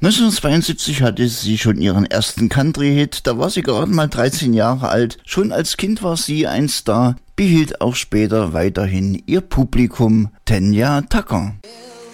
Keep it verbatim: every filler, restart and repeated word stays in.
neunzehnhundertzweiundsiebzig hatte sie schon ihren ersten Country-Hit, da war sie gerade mal dreizehn Jahre alt. Schon als Kind war sie ein Star, behielt auch später weiterhin ihr Publikum. Tanya Tucker.